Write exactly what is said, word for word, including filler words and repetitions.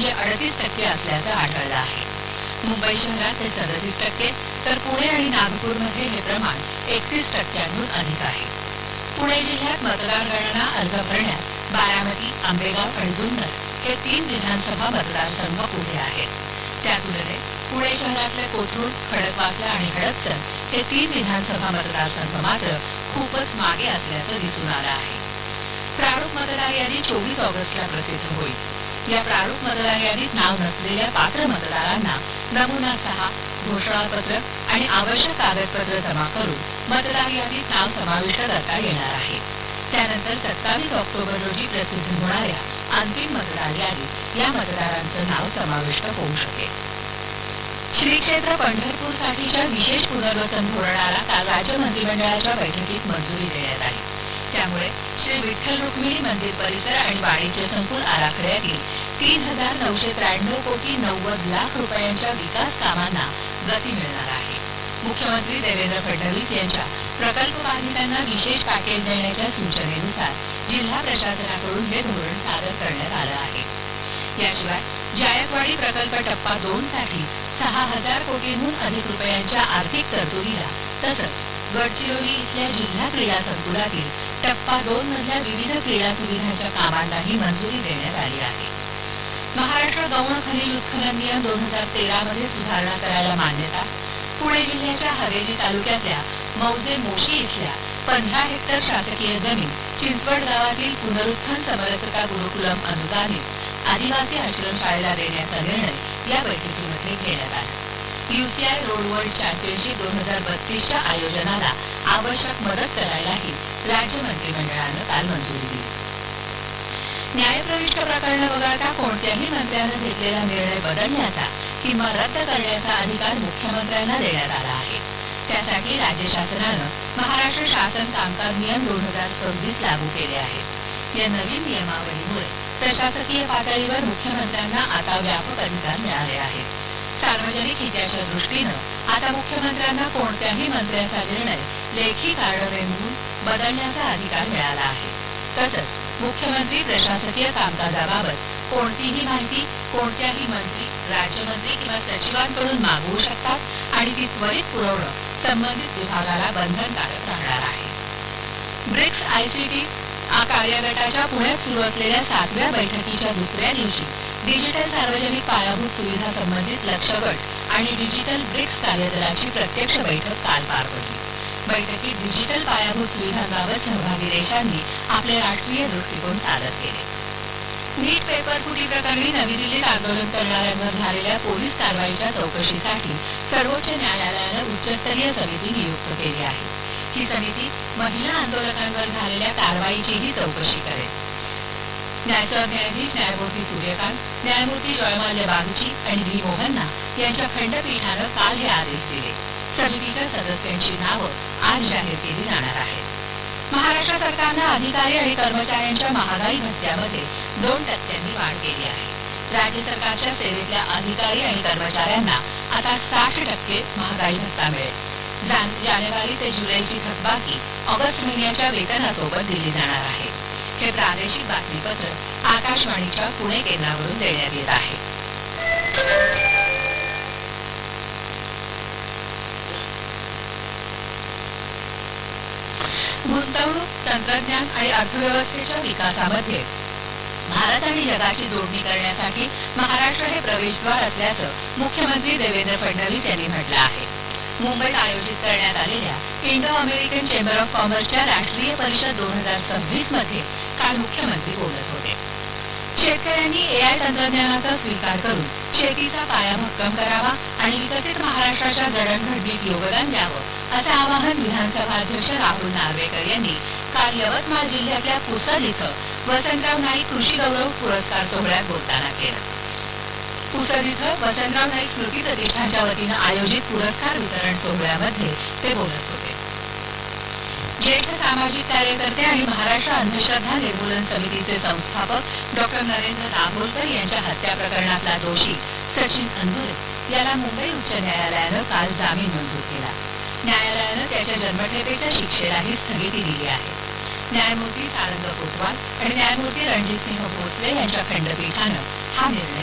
म्हणजे अडतीस टक्के असल्याचं आढळलं आहे. मुंबई शहरात हे सदतीस टक्के तर पुणे आणि नागपूरमध्ये हे प्रमाण एकतीस टक्क्यांहून अधिक आहे. पुणे जिल्ह्यात मतदार गणना अर्ज भरण्यास बारामती, आंबेगाव आणि जुन्नर हे तीन विधानसभा मतदारसंघ पुढे आहेत. त्या तुलनेत पुणे शहरातले कोथरूड, खडकवासला आणि हडपसर हे तीन विधानसभा मतदारसंघ मात्र खूपच मागे असल्याचं दिसून आलं आहे. प्रारूप मतदार यादी चोवीस ऑगस्टला प्रसिद्ध होईल. या प्रारूप मतदार यादीत नाव नसलेल्या पात्र मतदारांना नमुना सहा, घोषणापत्र आणि आवश्यक कागदपत्र जमा करून मतदार यादीत नाव समाविष्ट करता येणार आहे. त्यानंतर सत्तावीस ऑक्टोबर रोजी प्रसिद्ध होणाऱ्या अंतिम मतदार यादीत या मतदारांचं नाव समाविष्ट होऊ शकेल. श्री क्षेत्र पंढरपूरसाठीच्या विशेष पुनर्वसन धोरणाला काल राज्य मंत्रिमंडळाच्या बैठकीत मंजुरी देण्यात आली. त्यामुळे श्री विठ्ठल रुक्मिणी मंदिर परिसर आणि वाणिज्य संकुल आराखड्यातील तीन हजार नऊशे त्र्याण्णव कोटी नव्वद लाख रुपयांच्या विकास कामांना गती मिळणार आहे. मुख्यमंत्री देवेंद्र फडणवीस यांच्या प्रकल्प बाधितांना विशेष पॅकेज देण्याच्या सूचनेनुसार जिल्हा प्रशासनाकडून हे धोरण सादर करण्यात आलं आहे. याशिवाय जायकवाडी प्रकल्प टप्पा दोन साठी सहा हजार कोटींहून अधिक रुपयांच्या आर्थिक तरतुदीला तसंच गडचिरोली इथल्या जिल्हा क्रीडा संकुलातील टप्पा दोन मधल्या विविध क्रीडा सुविधांच्या कामांनाही मंजुरी देण्यात आली आहे. महाराष्ट्र गौण खनिज उत्खनन नियम दोन हजार तेरा मध्ये सुधारणा करायला मान्यता. पुणे जिल्ह्याच्या हवेली तालुक्यातल्या मौजे मोशी इथल्या पंधरा हेक्टर शासकीय जमीन चिंचवड गावातील पुनरुत्थान समरसता गुरुकुलम अनुदानित आदिवासी आश्रमशाळेला देण्याचा निर्णय या बैठकीमध्ये घेण्यात आला. यूसीआय रोड वर्ल्ड चॅम्पियनशिप दोन हजार बत्तीसच्या आयोजनाला आवश्यक मदत करायलाही राज्य मंत्रिमंडळानं काल मंजुरी दिली. न्यायप्रविष्ट प्रकरणं वगळता कोणत्याही मंत्र्यानं घेतलेला निर्णय बदलण्याचा किंवा रद्द करण्याचा अधिकार मुख्यमंत्र्यांना देण्यात आला आहे. त्यासाठी राज्य शासनानं महाराष्ट्र शासन कामकाज नियम दोन हजार सव्वीस लागू केले आहेत. या नवीन नियमावलीमुळे प्रशासकीय पातळीवर मुख्यमंत्र्यांना आता व्यापक अधिकार मिळाले आहेत. सार्वजनिक हिताच्या दृष्टीनं आता मुख्यमंत्र्यांना कोणत्याही मंत्र्याचा निर्णय लेखी कारणे म्हणून बदलण्याचा अधिकार मिळाला आहे. तसंच मुख्यमंत्री प्रशासकीय कामकाजाबाबत कोणतीही माहिती कोणत्याही मंत्री, राज्यमंत्री किंवा सचिवांकडून मागवू शकतात आणि ती त्वरित पुरवणं संबंधित विभागाला बंधनकारक राहणार आहे. ब्रिक्स आयसीटी कार्यगटाच्या पुण्यात सुरू असलेल्या सातव्या बैठकीच्या दुसऱ्या दिवशी डिजिटल सार्वजनिक पायाभूत सुविधा संबंधित लक्ष्य गट आणि डिजिटल ब्रिक्स कार्यदलाची प्रत्यक्ष बैठक काल पार पडली. बैठकीत डिजिटल पायाभूत सुविधांबाबत सहभागी देशांनी आपले राष्ट्रीय दृष्टिकोन सादर केले. नीट पेपर फुटी प्रकरणी नवी दिल्लीत आंदोलन करणाऱ्यांवर झालेल्या पोलीस कारवाईच्या चौकशीसाठी सर्वोच्च न्यायालयानं उच्चस्तरीय समिती नियुक्त केली आहे. ही समिती महिला आंदोलकांवर झालेल्या कारवाईचीही चौकशी करेल. सरन्यायाधीश न्यायमूर्ती सूर्यकांत, न्यायमूर्ती जयमाल्य बागची आणि व्ही मोहन्ना यांच्या खंडपीठानं काल हे आदेश दिले. समितीच्या सदस्यांची नावं आज जाहीर केली जाणार आहेत. महाराष्ट्र सरकारनं अधिकारी आणि कर्मचाऱ्यांच्या महागाई भत्त्यामध्ये दोन टक्क्यांनी वाढ केली आहे. राज्य सरकारच्या सेवेतल्या अधिकारी आणि कर्मचाऱ्यांना आता साठ टक्के महागाई भत्ता मिळेल. जानेवारी ते जुलैची थकबाकी ऑगस्ट महिन्याच्या वेतनासोबत दिली जाणार आहे. हे प्रादेशिक बातमीपत्र आकाशवाणीच्या पुणे केंद्रावरून देण्यात येत आहे. गुंतवणूक, तंत्रज्ञान आणि अर्थव्यवस्थेच्या विकासामध्ये भारत आणि जगाची जोडणी करण्यासाठी महाराष्ट्र हे प्रवेशद्वार असल्याचं मुख्यमंत्री देवेंद्र फडणवीस यांनी म्हटलं आहे. मुंबईत आयोजित करण्यात आलेल्या इंडो अमेरिकन चेंबर ऑफ कॉमर्सच्या राष्ट्रीय परिषद दोन हजार सव्वीस मध्ये काल मुख्यमंत्री बोलत होते. शेतकऱ्यांनी एआय तंत्रज्ञानाचा स्वीकार करून शेतीचा पाया भक्कम करावा आणि विकसित महाराष्ट्राच्या जडणघडणीत योगदान द्यावं असं आवाहन विधानसभा अध्यक्ष राहुल नार्वेकर यांनी काल यवतमाळ जिल्ह्यातल्या पुसद इथं वसंतराव नाईक कृषी गौरव पुरस्कार सोहळ्यात बोलताना केलं. पुसद इथं वसंतराव नाईक स्मृती प्रतिष्ठानच्या वतीनं आयोजित पुरस्कार वितरण सोहळ्यामध्ये ते बोलत होते. ज्येष्ठ सामाजिक कार्यकर्ते आणि महाराष्ट्र अंधश्रद्धा निर्मूलन समितीचे संस्थापक डॉक्टर नरेंद्र दाभोलकर यांच्या हत्या प्रकरणातला दोषी सचिन अंदुरे याला मुंबई उच्च न्यायालयानं काल जामीन मंजूर केला. न्यायालयानं त्याच्या जन्मठेपेच्या शिक्षेलाही स्थगिती दिली आहे. न्यायमूर्ती सारंग कोतवाल आणि न्यायमूर्ती रणजितसिंह भोसले यांच्या खंडपीठानं हा निर्णय